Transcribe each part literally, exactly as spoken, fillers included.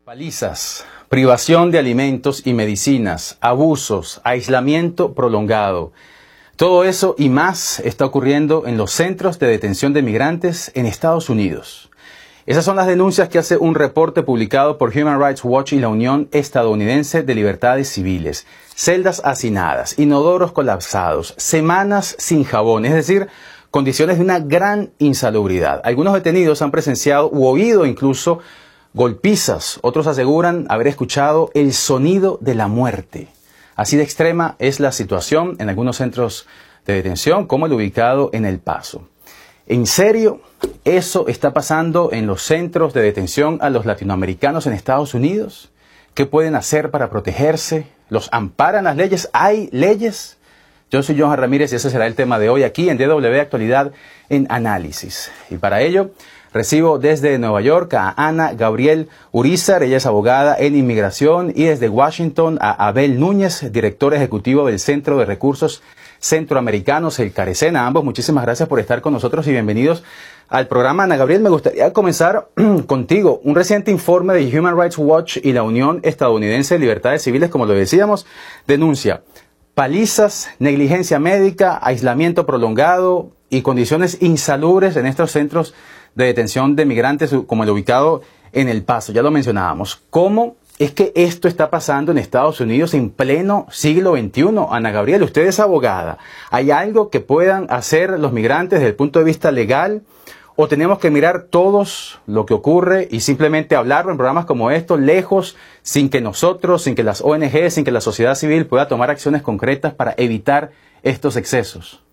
Palizas, privación de alimentos y medicinas, abusos, aislamiento prolongado. Todo eso y más está ocurriendo en los centros de detención de migrantes en Estados Unidos. Esas son las denuncias que hace un reporte publicado por Human Rights Watch y la Unión Estadounidense de Libertades Civiles. Celdas hacinadas, inodoros colapsados, semanas sin jabón, es decir, condiciones de una gran insalubridad. Algunos detenidos han presenciado u oído incluso golpizas, otros aseguran haber escuchado el sonido de la muerte. Así de extrema es la situación en algunos centros de detención, como el ubicado en El Paso. ¿En serio eso está pasando en los centros de detención a los latinoamericanos en Estados Unidos? ¿Qué pueden hacer para protegerse? ¿Los amparan las leyes? ¿Hay leyes? Yo soy Johan Ramírez y ese será el tema de hoy aquí en D W Actualidad en Análisis. Y para ello recibo desde Nueva York a Ana Gabriel Urizar, ella es abogada en inmigración, y desde Washington a Abel Núñez, director ejecutivo del Centro de Recursos Centroamericanos, el CARECEN. A ambos, muchísimas gracias por estar con nosotros y bienvenidos al programa. Ana Gabriel, me gustaría comenzar contigo. Un reciente informe de Human Rights Watch y la Unión Estadounidense de Libertades Civiles, como lo decíamos, denuncia palizas, negligencia médica, aislamiento prolongado y condiciones insalubres en estos centros de detención de migrantes, como el ubicado en El Paso. Ya lo mencionábamos. ¿Cómo es que esto está pasando en Estados Unidos en pleno siglo veintiuno? Ana Gabriel, usted es abogada. ¿Hay algo que puedan hacer los migrantes desde el punto de vista legal? ¿O tenemos que mirar todos lo que ocurre y simplemente hablarlo en programas como estos, lejos, sin que nosotros, sin que las O N G, sin que la sociedad civil pueda tomar acciones concretas para evitar estos excesos?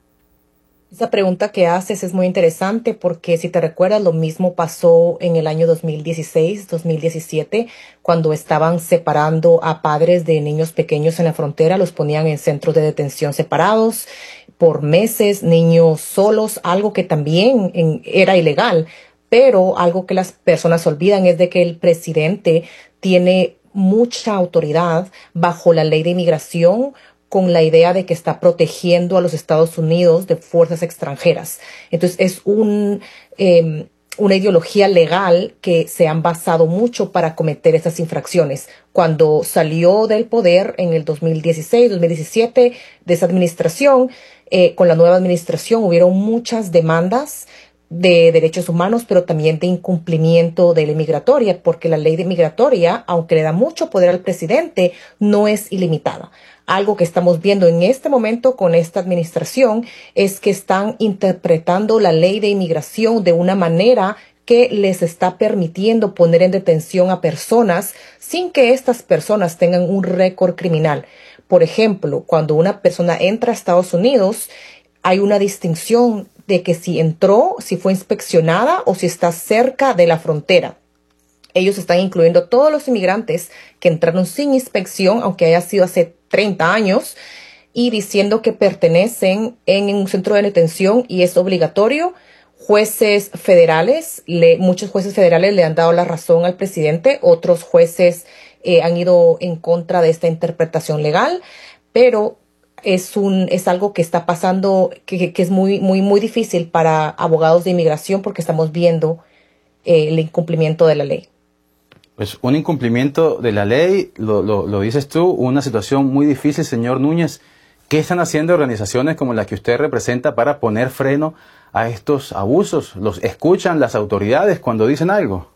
Esa pregunta que haces es muy interesante porque, si te recuerdas, lo mismo pasó en el año dos mil dieciséis, dos mil diecisiete, cuando estaban separando a padres de niños pequeños en la frontera, los ponían en centros de detención separados por meses, niños solos, algo que también en, era ilegal, pero algo que las personas olvidan es de que el presidente tiene mucha autoridad bajo la ley de inmigración, con la idea de que está protegiendo a los Estados Unidos de fuerzas extranjeras. Entonces es un, eh, una ideología legal que se han basado mucho para cometer esas infracciones. Cuando salió del poder en el dos mil dieciséis, dos mil diecisiete de esa administración, eh, con la nueva administración hubieron muchas demandas de derechos humanos, pero también de incumplimiento de la migratoria, porque la ley de migratoria, aunque le da mucho poder al presidente, no es ilimitada. Algo que estamos viendo en este momento con esta administración es que están interpretando la ley de inmigración de una manera que les está permitiendo poner en detención a personas sin que estas personas tengan un récord criminal. Por ejemplo, cuando una persona entra a Estados Unidos, hay una distinción de que si entró, si fue inspeccionada o si está cerca de la frontera. Ellos están incluyendo a todos los inmigrantes que entraron sin inspección, aunque haya sido hace treinta años, y diciendo que pertenecen en un centro de detención y es obligatorio. Jueces federales, le, muchos jueces federales le han dado la razón al presidente, otros jueces eh, han ido en contra de esta interpretación legal, pero es un es algo que está pasando, que, que es muy, muy, muy difícil para abogados de inmigración porque estamos viendo eh, el incumplimiento de la ley. Pues un incumplimiento de la ley, lo, lo, lo dices tú, una situación muy difícil, señor Núñez. ¿Qué están haciendo organizaciones como la que usted representa para poner freno a estos abusos? ¿Los escuchan las autoridades cuando dicen algo?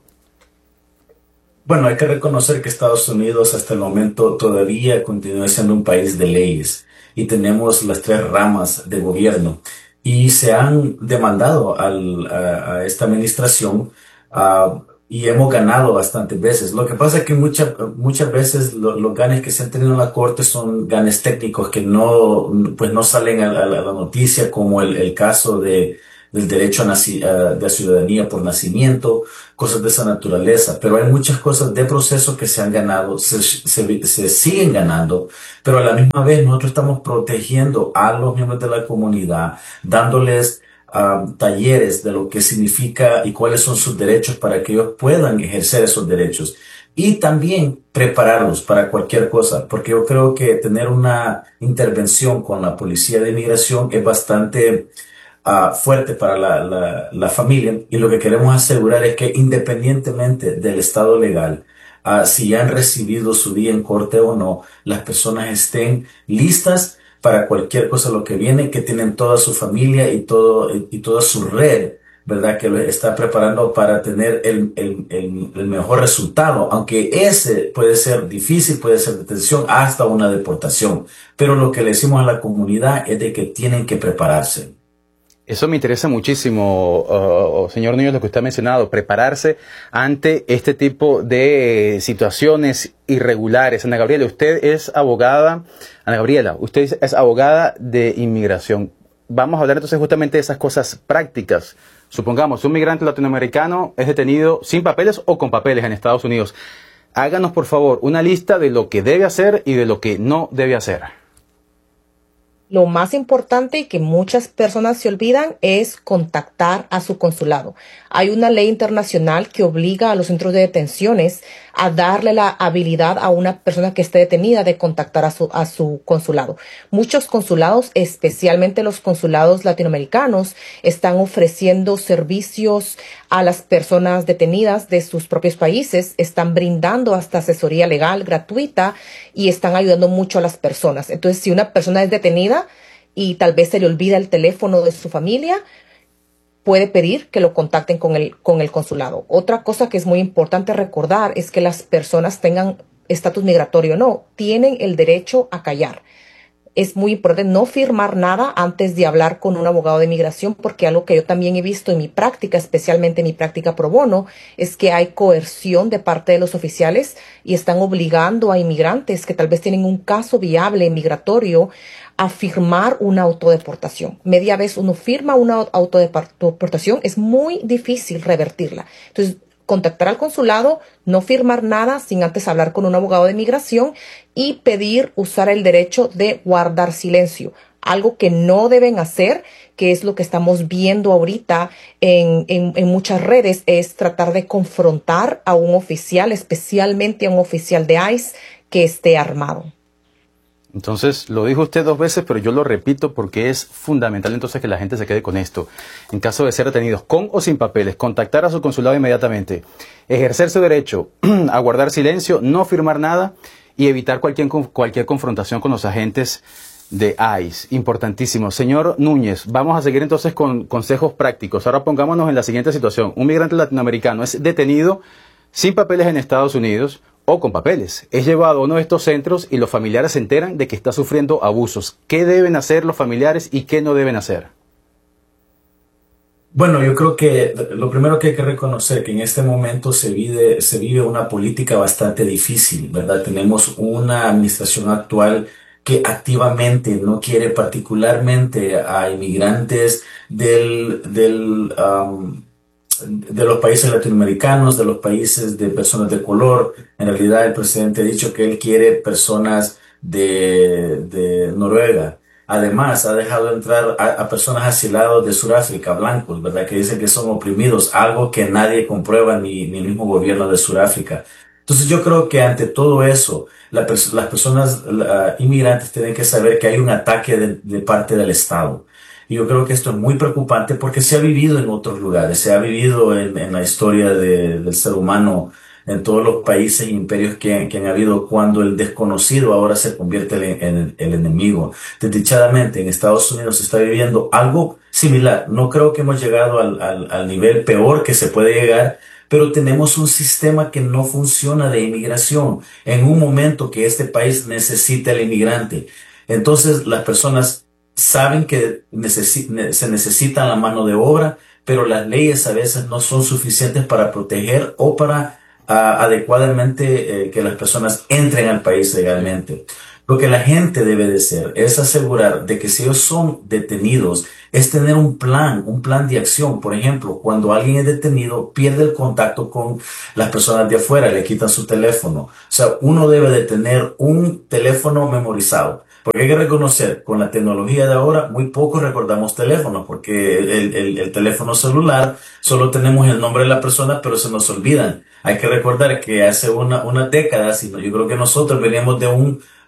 Bueno, hay que reconocer que Estados Unidos hasta el momento todavía continúa siendo un país de leyes y tenemos las tres ramas de gobierno y se han demandado al, a, a esta administración a y hemos ganado bastantes veces. Lo que pasa es que muchas muchas veces lo, los ganes que se han tenido en la corte son ganes técnicos que no pues no salen a la, a la noticia, como el, el caso de del derecho a, naci, a de ciudadanía por nacimiento, cosas de esa naturaleza. Pero hay muchas cosas de proceso que se han ganado, se, se, se siguen ganando, pero a la misma vez nosotros estamos protegiendo a los miembros de la comunidad, dándoles Um, talleres de lo que significa y cuáles son sus derechos para que ellos puedan ejercer esos derechos y también prepararlos para cualquier cosa, porque yo creo que tener una intervención con la policía de inmigración es bastante uh, fuerte para la, la, la familia, y lo que queremos asegurar es que independientemente del estado legal, uh, si ya han recibido su día en corte o no, las personas estén listas para cualquier cosa lo que viene, que tienen toda su familia y todo y, y toda su red, ¿verdad? Que lo está preparando para tener el, el, el, el mejor resultado, aunque ese puede ser difícil, puede ser detención hasta una deportación. Pero lo que le decimos a la comunidad es de que tienen que prepararse. Eso me interesa muchísimo, uh, señor Núñez, lo que usted ha mencionado, prepararse ante este tipo de situaciones irregulares. Ana Gabriela, usted es abogada, Ana Gabriela, usted es abogada de inmigración. Vamos a hablar entonces justamente de esas cosas prácticas. Supongamos, un migrante latinoamericano es detenido sin papeles o con papeles en Estados Unidos. Háganos, por favor, una lista de lo que debe hacer y de lo que no debe hacer. Lo más importante y que muchas personas se olvidan es contactar a su consulado. Hay una ley internacional que obliga a los centros de detenciones a darle la habilidad a una persona que esté detenida de contactar a su, a su consulado. Muchos consulados, especialmente los consulados latinoamericanos, están ofreciendo servicios a las personas detenidas de sus propios países, están brindando hasta asesoría legal gratuita y están ayudando mucho a las personas. Entonces, si una persona es detenida y tal vez se le olvida el teléfono de su familia, puede pedir que lo contacten con el, con el consulado. Otra cosa que es muy importante recordar es que las personas tengan estatus migratorio o no, tienen el derecho a callar. Es muy importante no firmar nada antes de hablar con un abogado de inmigración, porque algo que yo también he visto en mi práctica, especialmente en mi práctica pro bono, es que hay coerción de parte de los oficiales y están obligando a inmigrantes que tal vez tienen un caso viable migratorio a firmar una autodeportación. Media vez uno firma una autodeportación, es muy difícil revertirla. Entonces, contactar al consulado, no firmar nada sin antes hablar con un abogado de inmigración y pedir usar el derecho de guardar silencio. Algo que no deben hacer, que es lo que estamos viendo ahorita en, en, en muchas redes, es tratar de confrontar a un oficial, especialmente a un oficial de ICE que esté armado. Entonces, lo dijo usted dos veces, pero yo lo repito porque es fundamental entonces que la gente se quede con esto. En caso de ser detenidos con o sin papeles, contactar a su consulado inmediatamente, ejercer su derecho a guardar silencio, no firmar nada y evitar cualquier, cualquier confrontación con los agentes de ICE. Importantísimo. Señor Núñez, vamos a seguir entonces con consejos prácticos. Ahora pongámonos en la siguiente situación. Un migrante latinoamericano es detenido sin papeles en Estados Unidos o con papeles. Es llevado a uno de estos centros y los familiares se enteran de que está sufriendo abusos. ¿Qué deben hacer los familiares y qué no deben hacer? Bueno, yo creo que lo primero que hay que reconocer que en este momento se vive, se vive una política bastante difícil, ¿verdad? Tenemos una administración actual que activamente no quiere particularmente a inmigrantes del, del, um, de los países latinoamericanos, de los países de personas de color. En realidad el presidente ha dicho que él quiere personas de, de Noruega. Además, ha dejado entrar a, a personas asilados de Sudáfrica, blancos, ¿verdad? Que dicen que son oprimidos, algo que nadie comprueba, ni, ni el mismo gobierno de Sudáfrica. Entonces yo creo que ante todo eso, la pers las personas la, inmigrantes tienen que saber que hay un ataque de, de parte del Estado. Y yo creo que esto es muy preocupante porque se ha vivido en otros lugares, se ha vivido en, en la historia de, del ser humano, en todos los países e imperios que, que han habido, cuando el desconocido ahora se convierte en, en el enemigo. Desdichadamente, en Estados Unidos se está viviendo algo similar. No creo que hemos llegado al, al, al nivel peor que se puede llegar, pero tenemos un sistema que no funciona de inmigración en un momento que este país necesita al inmigrante. Entonces, las personas saben que necesi se necesita la mano de obra, pero las leyes a veces no son suficientes para proteger o para uh, adecuadamente eh, que las personas entren al país legalmente. Lo que la gente debe de hacer es asegurar de que si ellos son detenidos, es tener un plan, un plan de acción. Por ejemplo, cuando alguien es detenido, pierde el contacto con las personas de afuera, le quitan su teléfono. O sea, uno debe de tener un teléfono memorizado. Porque hay que reconocer, con la tecnología de ahora, muy pocos recordamos teléfonos, porque el, el, el teléfono celular solo tenemos el nombre de la persona, pero se nos olvidan. Hay que recordar que hace una, unas décadas, yo creo que nosotros veníamos de un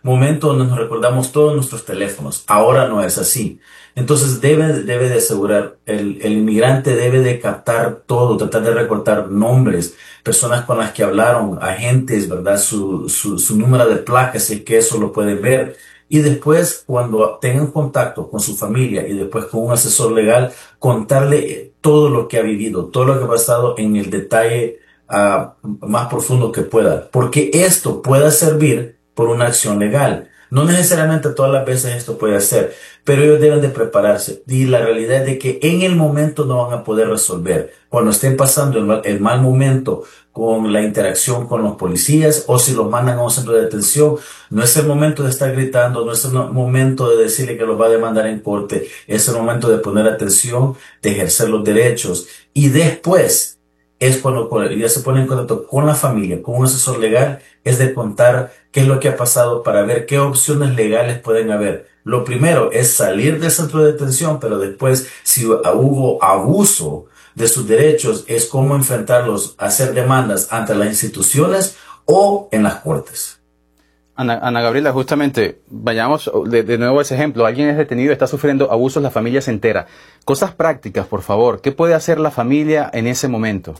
momento donde nos recordamos todos nuestros teléfonos. Ahora no es así. Entonces debe, debe de asegurar, el, el inmigrante debe de captar todo, tratar de recortar nombres, personas con las que hablaron, agentes, ¿verdad? Su, su, su número de placas, si es que eso lo pueden ver. Y después, cuando tengan contacto con su familia y después con un asesor legal, contarle todo lo que ha vivido, todo lo que ha pasado en el detalle uh, más profundo que pueda. Porque esto pueda servir por una acción legal. No necesariamente todas las veces esto puede hacer, pero ellos deben de prepararse. Y la realidad es de que en el momento no van a poder resolver. Cuando estén pasando el mal, el mal momento con la interacción con los policías o si los mandan a un centro de detención, no es el momento de estar gritando, no es el momento de decirle que los va a demandar en corte, es el momento de poner atención, de ejercer los derechos. Y después es cuando ya se pone en contacto con la familia, con un asesor legal, es de contar qué es lo que ha pasado para ver qué opciones legales pueden haber. Lo primero es salir del centro de detención, pero después, si hubo abuso de sus derechos, es cómo enfrentarlos, hacer demandas ante las instituciones o en las cortes. Ana, Ana Gabriela, justamente, vayamos de, de nuevo a ese ejemplo. Alguien es detenido, está sufriendo abusos, la familia se entera. Cosas prácticas, por favor. ¿Qué puede hacer la familia en ese momento?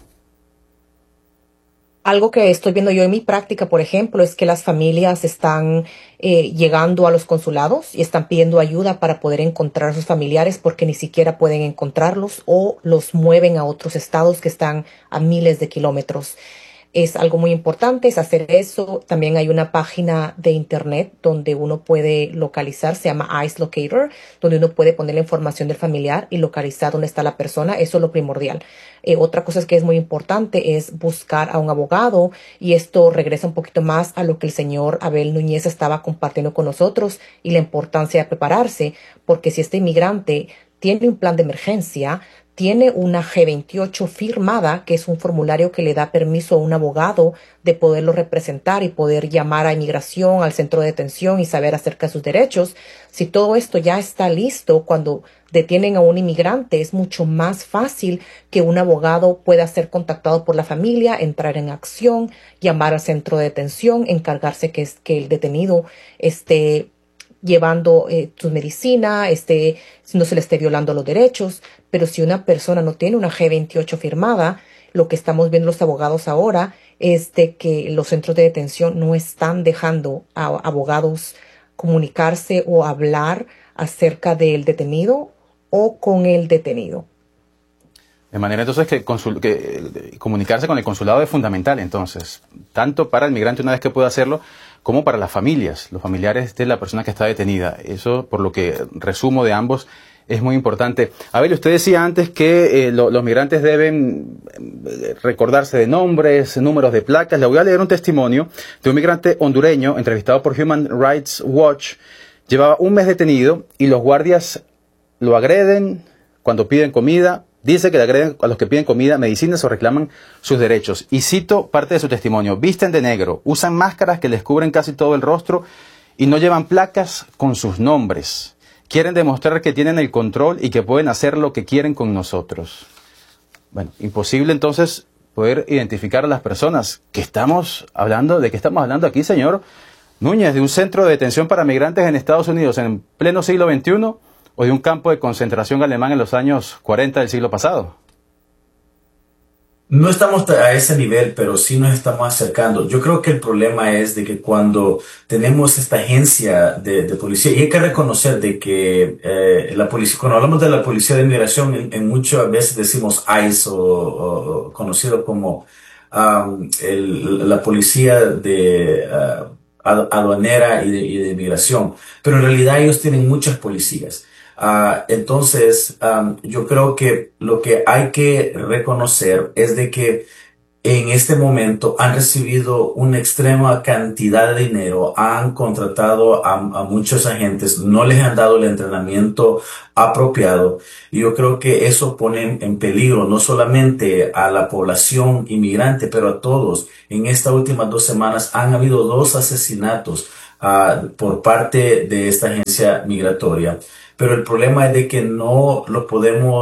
Algo que estoy viendo yo en mi práctica, por ejemplo, es que las familias están eh, llegando a los consulados y están pidiendo ayuda para poder encontrar a sus familiares porque ni siquiera pueden encontrarlos o los mueven a otros estados que están a miles de kilómetros. Es algo muy importante, es hacer eso. También hay una página de internet donde uno puede localizar, se llama ICE Locator, donde uno puede poner la información del familiar y localizar dónde está la persona. Eso es lo primordial. Eh, otra cosa que es muy importante es buscar a un abogado, y esto regresa un poquito más a lo que el señor Abel Núñez estaba compartiendo con nosotros y la importancia de prepararse, porque si este inmigrante tiene un plan de emergencia, tiene una G veintiocho firmada, que es un formulario que le da permiso a un abogado de poderlo representar y poder llamar a inmigración, al centro de detención y saber acerca de sus derechos. Si todo esto ya está listo, cuando detienen a un inmigrante, es mucho más fácil que un abogado pueda ser contactado por la familia, entrar en acción, llamar al centro de detención, encargarse que, es, que el detenido esté llevando eh, su medicina, este, no se le esté violando los derechos. Pero si una persona no tiene una G veintiocho firmada, lo que estamos viendo los abogados ahora es de que los centros de detención no están dejando a abogados comunicarse o hablar acerca del detenido o con el detenido. De manera entonces que, consul, que eh, comunicarse con el consulado es fundamental, entonces, tanto para el migrante una vez que pueda hacerlo, como para las familias, los familiares de la persona que está detenida. Eso, por lo que resumo de ambos, es muy importante. Abel, usted decía antes que eh, lo, los migrantes deben recordarse de nombres, números de placas. Le voy a leer un testimonio de un migrante hondureño entrevistado por Human Rights Watch. Llevaba un mes detenido y los guardias lo agreden cuando piden comida. Dice que le agreden a los que piden comida, medicinas o reclaman sus derechos. Y cito parte de su testimonio. Visten de negro, usan máscaras que les cubren casi todo el rostro y no llevan placas con sus nombres. Quieren demostrar que tienen el control y que pueden hacer lo que quieren con nosotros. Bueno, imposible entonces poder identificar a las personas que estamos hablando. ¿De qué estamos hablando aquí, señor Núñez? ¿De un centro de detención para migrantes en Estados Unidos en pleno siglo veintiuno? ¿O de un campo de concentración alemán en los años cuarenta del siglo pasado? No estamos a ese nivel, pero sí nos estamos acercando. Yo creo que el problema es de que cuando tenemos esta agencia de, de policía, y hay que reconocer de que eh, la policía, cuando hablamos de la policía de inmigración, en, en muchas veces decimos ICE o, o, o conocido como um, el, la policía de uh, aduanera y de, y de inmigración, pero en realidad ellos tienen muchas policías. Uh, entonces, um, yo creo que lo que hay que reconocer es de que en este momento han recibido una extrema cantidad de dinero, han contratado a, a muchos agentes, no les han dado el entrenamiento apropiado. Y yo creo que eso pone en peligro no solamente a la población inmigrante, pero a todos. En estas últimas dos semanas han habido dos asesinatos uh, por parte de esta agencia migratoria. Pero el problema es de que no lo podemos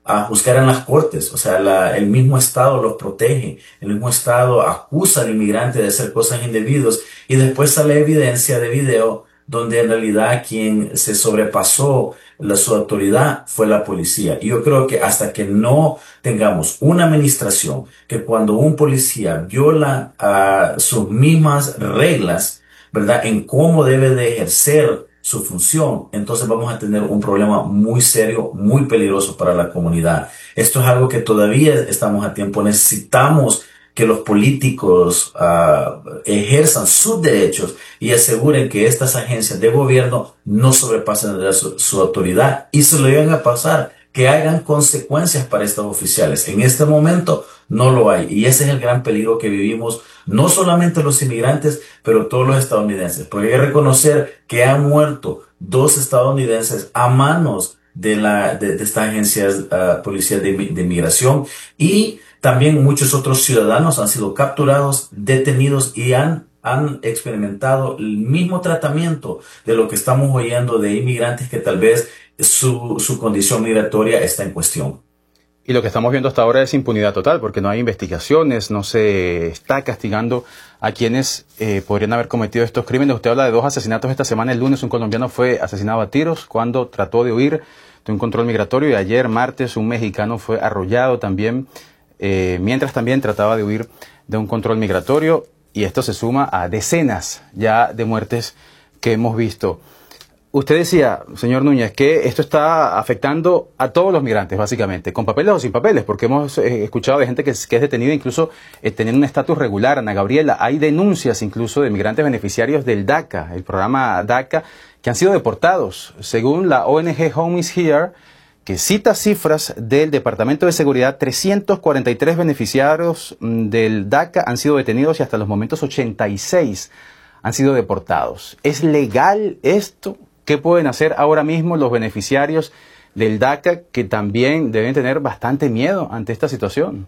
a juzgar en las cortes. O sea, la, el mismo Estado los protege, el mismo Estado acusa al inmigrante de hacer cosas indebidas y después sale evidencia de video donde en realidad quien se sobrepasó la, su autoridad fue la policía. Y yo creo que hasta que no tengamos una administración que cuando un policía viola uh, sus mismas reglas, ¿verdad?, en cómo debe de ejercer su función, entonces vamos a tener un problema muy serio, muy peligroso para la comunidad. Esto es algo que todavía estamos a tiempo. Necesitamos que los políticos uh, ejerzan sus derechos y aseguren que estas agencias de gobierno no sobrepasen su, su autoridad y se lo lleven a pasar, que hagan consecuencias para estos oficiales. En este momento no lo hay y ese es el gran peligro que vivimos, no solamente los inmigrantes, pero todos los estadounidenses, porque hay que reconocer que han muerto dos estadounidenses a manos de, la, de, de estas agencias uh, policiales de, de inmigración y también muchos otros ciudadanos han sido capturados, detenidos y han, han experimentado el mismo tratamiento de lo que estamos oyendo de inmigrantes que tal vez su, su condición migratoria está en cuestión. Y lo que estamos viendo hasta ahora es impunidad total, porque no hay investigaciones, no se está castigando a quienes eh, podrían haber cometido estos crímenes. Usted habla de dos asesinatos esta semana. El lunes un colombiano fue asesinado a tiros cuando trató de huir de un control migratorio y ayer, martes, un mexicano fue arrollado también, eh, mientras también trataba de huir de un control migratorio. Y esto se suma a decenas ya de muertes que hemos visto. Usted decía, señor Núñez, que esto está afectando a todos los migrantes, básicamente, con papeles o sin papeles, porque hemos eh, escuchado de gente que es, que es detenida incluso eh, teniendo un estatus regular. Ana Gabriela, hay denuncias incluso de migrantes beneficiarios del DACA, el programa DACA, que han sido deportados. Según la O N G Home is Here, que cita cifras del Departamento de Seguridad, trescientos cuarenta y tres beneficiarios del DACA han sido detenidos y hasta los momentos ochenta y seis han sido deportados. ¿Es legal esto? ¿Qué pueden hacer ahora mismo los beneficiarios del DACA que también deben tener bastante miedo ante esta situación?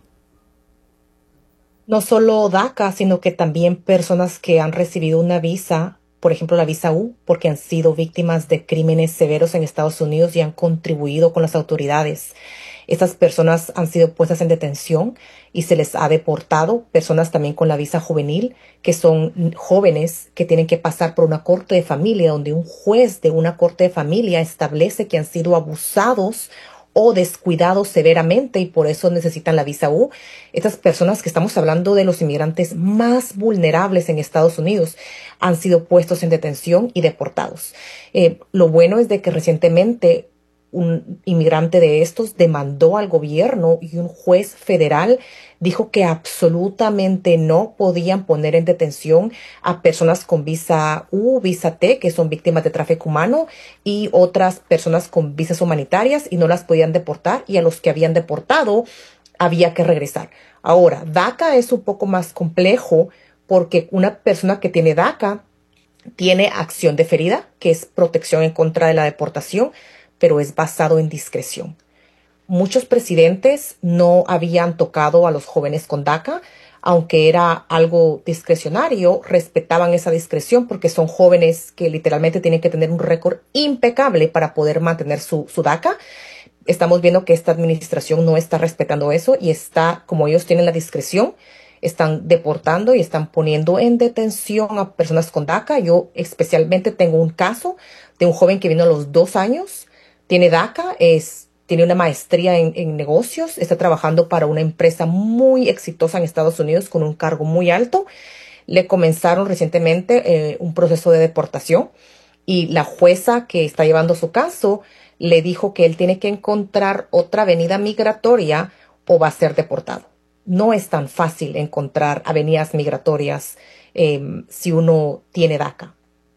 No solo DACA, sino que también personas que han recibido una visa, por ejemplo la visa U, porque han sido víctimas de crímenes severos en Estados Unidos y han contribuido con las autoridades. Estas personas han sido puestas en detención y se les ha deportado. Personas también con la visa juvenil, que son jóvenes que tienen que pasar por una corte de familia, donde un juez de una corte de familia establece que han sido abusados o descuidados severamente y por eso necesitan la visa U. Estas personas, que estamos hablando de los inmigrantes más vulnerables en Estados Unidos, han sido puestos en detención y deportados. Eh, lo bueno es de que recientemente un inmigrante de estos demandó al gobierno y un juez federal dijo que absolutamente no podían poner en detención a personas con visa U, visa T, que son víctimas de tráfico humano, y otras personas con visas humanitarias, y no las podían deportar, y a los que habían deportado había que regresar. Ahora, DACA es un poco más complejo porque una persona que tiene DACA tiene acción deferida, que es protección en contra de la deportación, pero es basado en discreción. Muchos presidentes no habían tocado a los jóvenes con DACA, aunque era algo discrecionario, respetaban esa discreción porque son jóvenes que literalmente tienen que tener un récord impecable para poder mantener su, su DACA. Estamos viendo que esta administración no está respetando eso y está, como ellos tienen la discreción, están deportando y están poniendo en detención a personas con DACA. Yo especialmente tengo un caso de un joven que vino a los dos años, tiene DACA, es, tiene una maestría en, en negocios, está trabajando para una empresa muy exitosa en Estados Unidos con un cargo muy alto. Le comenzaron recientemente eh, un proceso de deportación y la jueza que está llevando su caso le dijo que él tiene que encontrar otra avenida migratoria o va a ser deportado. No es tan fácil encontrar avenidas migratorias eh, si uno tiene DACA.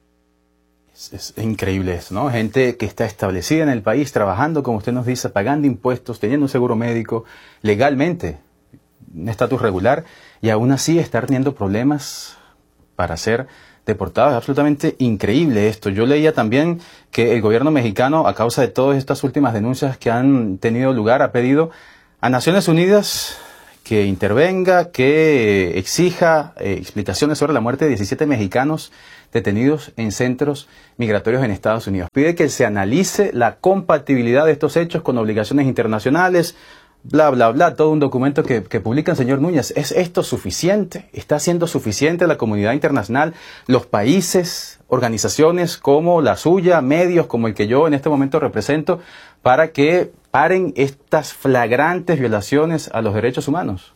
Es, es increíble eso, ¿no? Gente que está establecida en el país, trabajando, como usted nos dice, pagando impuestos, teniendo un seguro médico, legalmente, un estatus regular, y aún así estar teniendo problemas para ser deportados. Es absolutamente increíble esto. Yo leía también que el gobierno mexicano, a causa de todas estas últimas denuncias que han tenido lugar, ha pedido a Naciones Unidas que intervenga, que exija eh, explicaciones sobre la muerte de diecisiete mexicanos detenidos en centros migratorios en Estados Unidos. Pide que se analice la compatibilidad de estos hechos con obligaciones internacionales, bla, bla, bla, todo un documento que, que publica el señor Núñez. ¿Es esto suficiente? ¿Está siendo suficiente la comunidad internacional, los países, organizaciones como la suya, medios como el que yo en este momento represento, para que paren estas flagrantes violaciones a los derechos humanos?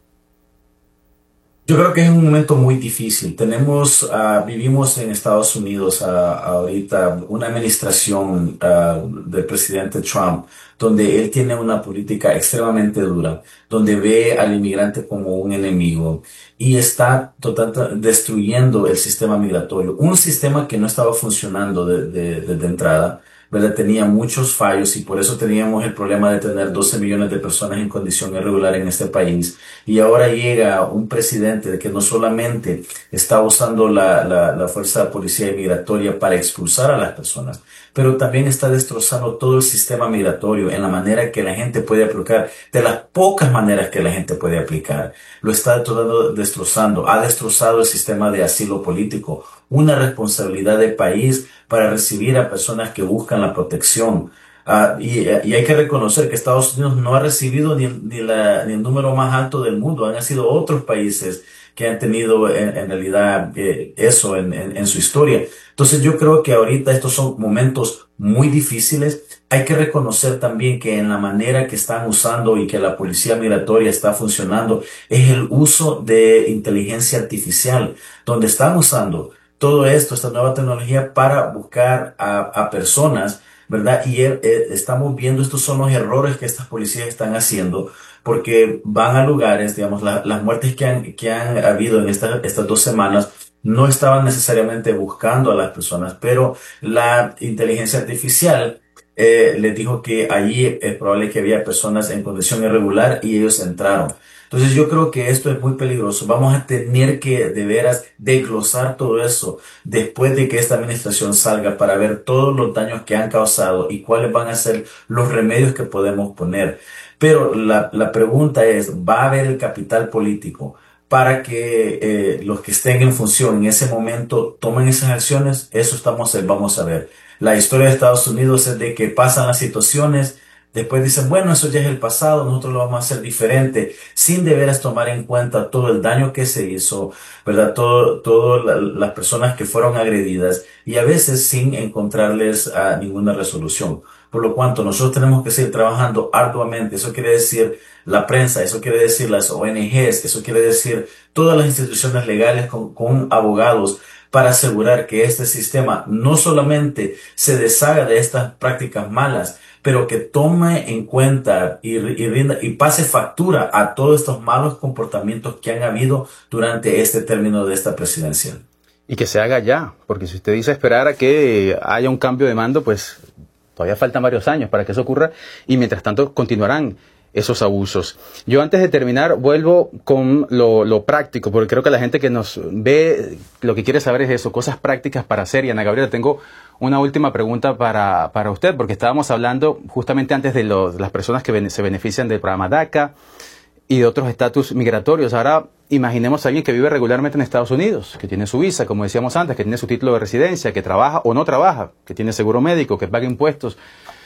Yo creo que es un momento muy difícil. Tenemos, uh, vivimos en Estados Unidos uh, ahorita una administración uh, del presidente Trump, donde él tiene una política extremadamente dura, donde ve al inmigrante como un enemigo y está total, destruyendo el sistema migratorio. Un sistema que no estaba funcionando desde de, de, de entrada, ¿verdad? Tenía muchos fallos y por eso teníamos el problema de tener doce millones de personas en condición irregular en este país. Y ahora llega un presidente que no solamente está usando la, la, la fuerza de policía migratoria para expulsar a las personas, pero también está destrozando todo el sistema migratorio en la manera que la gente puede aplicar, de las pocas maneras que la gente puede aplicar. Lo está todo destrozando. Ha destrozado el sistema de asilo político, una responsabilidad del país para recibir a personas que buscan la protección. Uh, y, y hay que reconocer que Estados Unidos no ha recibido ni, ni, la, ni el número más alto del mundo. Han sido otros países que han tenido en, en realidad eh, eso en, en, en su historia. Entonces yo creo que ahorita estos son momentos muy difíciles. Hay que reconocer también que en la manera que están usando y que la policía migratoria está funcionando es el uso de inteligencia artificial, donde están usando todo esto, esta nueva tecnología para buscar a, a personas, ¿verdad? Y eh, estamos viendo, estos son los errores que estas policías están haciendo, porque van a lugares, digamos, la, las muertes que han, que han habido en esta, estas dos semanas no estaban necesariamente buscando a las personas, pero la inteligencia artificial eh, les dijo que allí es probable que había personas en condición irregular y ellos entraron. Entonces yo creo que esto es muy peligroso. Vamos a tener que de veras desglosar todo eso después de que esta administración salga para ver todos los daños que han causado y cuáles van a ser los remedios que podemos poner. Pero la, la pregunta es, ¿va a haber el capital político para que eh, los que estén en función en ese momento tomen esas acciones? Eso estamos, vamos a ver. La historia de Estados Unidos es de que pasan las situaciones, después dicen, bueno, eso ya es el pasado, nosotros lo vamos a hacer diferente, sin de veras tomar en cuenta todo el daño que se hizo, ¿verdad? Todo, todo la, las personas que fueron agredidas y a veces sin encontrarles uh, ninguna resolución. Por lo cuanto, nosotros tenemos que seguir trabajando arduamente. Eso quiere decir la prensa, eso quiere decir las O N Ges, eso quiere decir todas las instituciones legales con, con abogados para asegurar que este sistema no solamente se deshaga de estas prácticas malas, pero que tome en cuenta y, y, rinda, y pase factura a todos estos malos comportamientos que han habido durante este término de esta presidencia. Y que se haga ya, porque si usted dice esperar a que haya un cambio de mando, pues todavía faltan varios años para que eso ocurra y mientras tanto continuarán esos abusos. Yo antes de terminar vuelvo con lo, lo práctico, porque creo que la gente que nos ve lo que quiere saber es eso, cosas prácticas para hacer. Y Ana Gabriela, tengo una última pregunta para, para usted, porque estábamos hablando justamente antes de los, las personas que ben, se benefician del programa DACA y de otros estatus migratorios. Ahora imaginemos a alguien que vive regularmente en Estados Unidos, que tiene su visa, como decíamos antes, que tiene su título de residencia, que trabaja o no trabaja, que tiene seguro médico, que paga impuestos.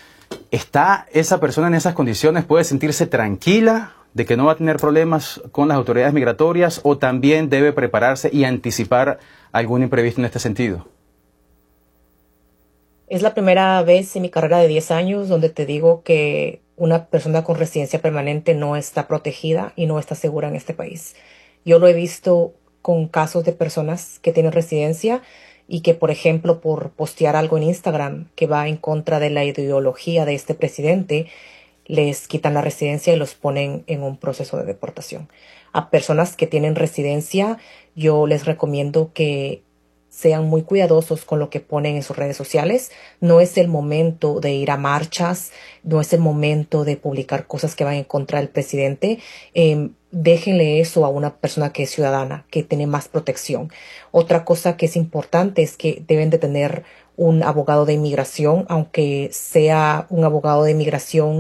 ¿Está esa persona en esas condiciones? ¿Puede sentirse tranquila de que no va a tener problemas con las autoridades migratorias o también debe prepararse y anticipar algún imprevisto en este sentido? Es la primera vez en mi carrera de diez años donde te digo que una persona con residencia permanente no está protegida y no está segura en este país. Yo lo he visto con casos de personas que tienen residencia y que, por ejemplo, por postear algo en Instagram que va en contra de la ideología de este presidente, les quitan la residencia y los ponen en un proceso de deportación. A personas que tienen residencia, yo les recomiendo que sean muy cuidadosos con lo que ponen en sus redes sociales. No es el momento de ir a marchas, no es el momento de publicar cosas que van en contra del presidente. Eh, déjenle eso a una persona que es ciudadana, que tiene más protección. Otra cosa que es importante es que deben de tener un abogado de inmigración, aunque sea un abogado de inmigración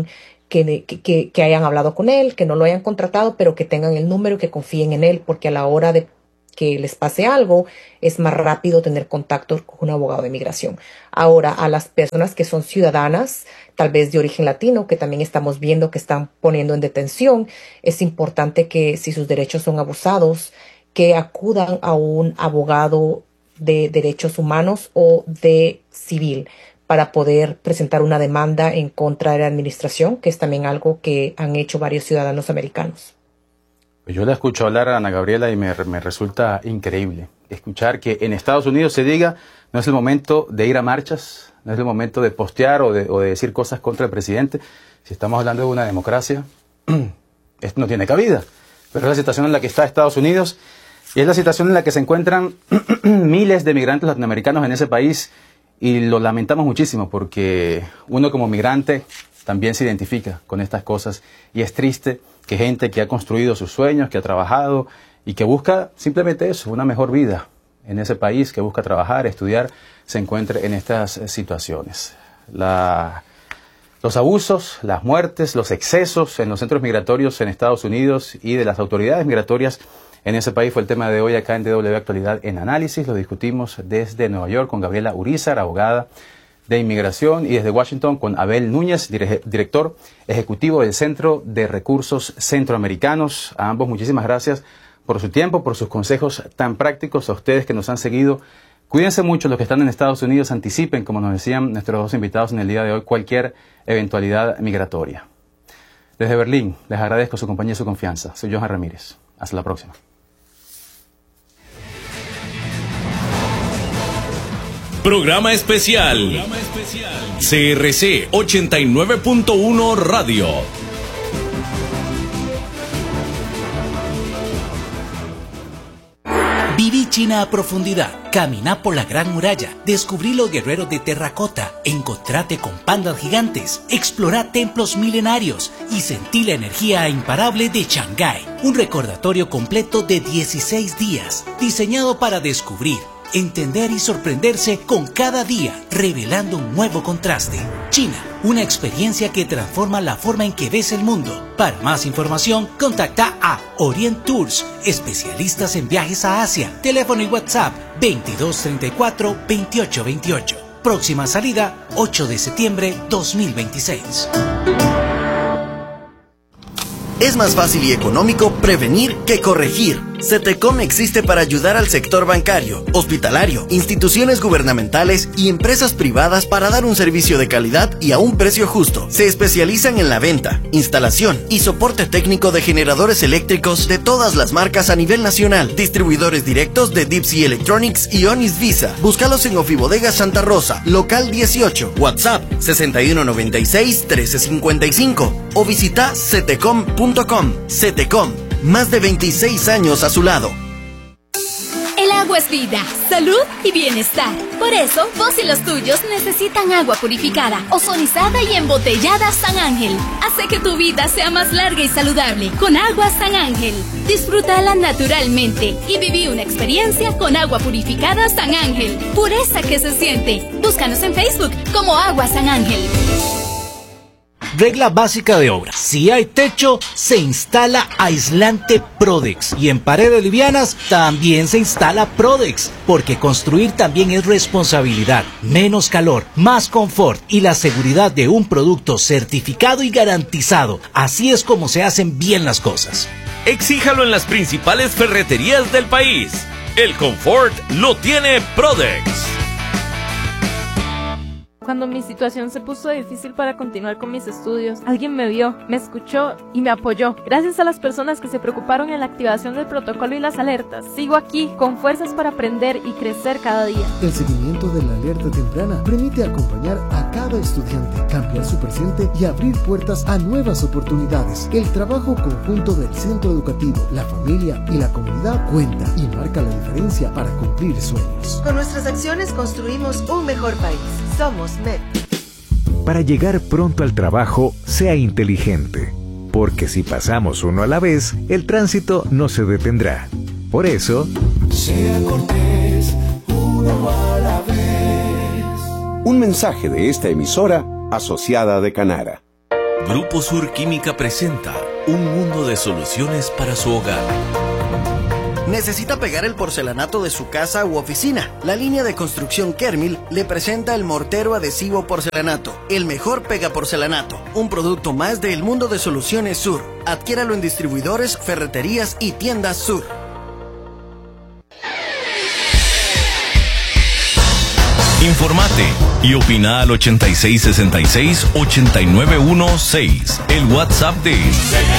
que, que, que hayan hablado con él, que no lo hayan contratado, pero que tengan el número y que confíen en él, porque a la hora de que les pase algo, es más rápido tener contacto con un abogado de migración. Ahora, a las personas que son ciudadanas, tal vez de origen latino, que también estamos viendo que están poniendo en detención, es importante que si sus derechos son abusados, que acudan a un abogado de derechos humanos o de civil para poder presentar una demanda en contra de la administración, que es también algo que han hecho varios ciudadanos americanos. Yo la escucho hablar a Ana Gabriela y me, me resulta increíble escuchar que en Estados Unidos se diga no es el momento de ir a marchas, no es el momento de postear o de, o de decir cosas contra el presidente. Si estamos hablando de una democracia, esto no tiene cabida. Pero es la situación en la que está Estados Unidos y es la situación en la que se encuentran miles de migrantes latinoamericanos en ese país y lo lamentamos muchísimo porque uno como migrante también se identifica con estas cosas y es triste que gente que ha construido sus sueños, que ha trabajado y que busca simplemente eso, una mejor vida en ese país, que busca trabajar, estudiar, se encuentre en estas situaciones. La, los abusos, las muertes, los excesos en los centros migratorios en Estados Unidos y de las autoridades migratorias en ese país fue el tema de hoy acá en D W Actualidad en Análisis. Lo discutimos desde Nueva York con Gabriela Urizar, abogada de Inmigración, y desde Washington con Abel Núñez, dire- director ejecutivo del Centro de Recursos Centroamericanos. A ambos muchísimas gracias por su tiempo, por sus consejos tan prácticos. A ustedes que nos han seguido, cuídense mucho los que están en Estados Unidos, anticipen, como nos decían nuestros dos invitados en el día de hoy, cualquier eventualidad migratoria. Desde Berlín, les agradezco su compañía y su confianza. Soy Johan Ramírez. Hasta la próxima. Programa especial. Programa especial. C R C ochenta y nueve punto uno Radio. Viví China a profundidad, caminá por la Gran Muralla, descubrí los guerreros de terracota, encontrate con pandas gigantes, explorá templos milenarios y sentí la energía imparable de Shanghái. Un recordatorio completo de dieciséis días, diseñado para descubrir, entender y sorprenderse con cada día, revelando un nuevo contraste. China, una experiencia que transforma la forma en que ves el mundo. Para más información, contacta a Orient Tours, especialistas en viajes a Asia. Teléfono y WhatsApp veintidós treinta y cuatro veintiocho veintiocho. Próxima salida ocho de septiembre dos mil veintiséis. Es más fácil y económico prevenir que corregir. CETECOM existe para ayudar al sector bancario, hospitalario, instituciones gubernamentales y empresas privadas para dar un servicio de calidad y a un precio justo. Se especializan en la venta, instalación y soporte técnico de generadores eléctricos de todas las marcas a nivel nacional. Distribuidores directos de Deep Sea Electronics y Onis Visa. Búscalos en Ofibodega Santa Rosa, local dieciocho, WhatsApp sesenta y uno noventa y seis trece cincuenta y cinco o visita cetecom punto com. CETECOM, más de veintiséis años a su lado. El agua es vida, salud y bienestar. Por eso, vos y los tuyos necesitan agua purificada, ozonizada y embotellada San Ángel. Hace que tu vida sea más larga y saludable con agua San Ángel. Disfrútala naturalmente y viví una experiencia con agua purificada San Ángel. Pureza que se siente. Búscanos en Facebook como Agua San Ángel. Regla básica de obra. Si hay techo, se instala aislante Prodex. Y en paredes livianas, también se instala Prodex. Porque construir también es responsabilidad. Menos calor, más confort y la seguridad de un producto certificado y garantizado. Así es como se hacen bien las cosas. Exíjalo en las principales ferreterías del país. El confort lo tiene Prodex. Cuando mi situación se puso difícil para continuar con mis estudios, alguien me vio, me escuchó y me apoyó. Gracias a las personas que se preocuparon en la activación del protocolo y las alertas, sigo aquí con fuerzas para aprender y crecer cada día. El seguimiento de la alerta temprana permite acompañar a cada estudiante, cambiar su presente y abrir puertas a nuevas oportunidades. El trabajo conjunto del centro educativo, la familia y la comunidad cuenta y marca la diferencia para cumplir sueños. Con nuestras acciones construimos un mejor país. Somos M E P. Para llegar pronto al trabajo, sea inteligente, porque si pasamos uno a la vez, el tránsito no se detendrá. Por eso, sea cortés, uno a la vez. Un mensaje de esta emisora asociada de Canara. Grupo Sur Química presenta un mundo de soluciones para su hogar. ¿Necesita pegar el porcelanato de su casa u oficina? La línea de construcción Kermil le presenta el mortero adhesivo porcelanato, el mejor pega porcelanato, un producto más del mundo de soluciones Sur. Adquiéralo en distribuidores, ferreterías y tiendas Sur. Informate y opina al ochenta y seis sesenta y seis ochenta y nueve dieciséis, el WhatsApp de